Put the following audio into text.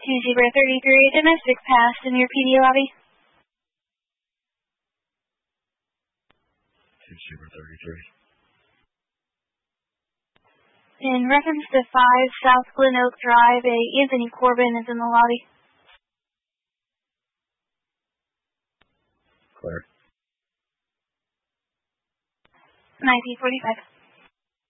2 Zebra 33, domestic pass in your PD lobby. 2 Zebra 33. In reference to 5 South Glen Oak Drive, a Anthony Corbin is in the lobby. Clear. 1945.